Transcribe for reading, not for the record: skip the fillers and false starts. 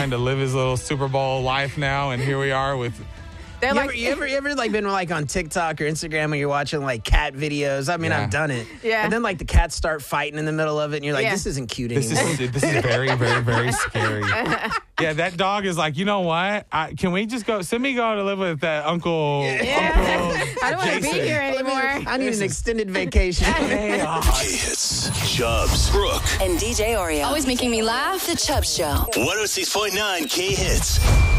trying to live his little Super Bowl life now, and here we are with. You ever like been like on TikTok or Instagram when you're watching like cat videos? I mean, I've done it. Yeah. And then like the cats start fighting in the middle of it, and you're like, this isn't cute anymore. This is very, very, very scary. Yeah, that dog is like, you know what? Can we just go? Send me go to live with that Uncle. I don't want to be here anymore. I need an extended vacation. K-Hits, Chubbs, Brooke, and DJ Oreo. Always making me laugh. The Chubbs Show. 106.9 K-Hits.